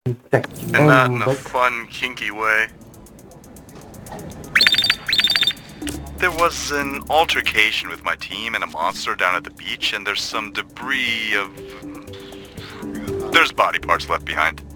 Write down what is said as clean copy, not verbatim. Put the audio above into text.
And not in a fun, kinky way. There was an altercation with my team and a monster down at the beach, and there's some debris of... There's body parts left behind.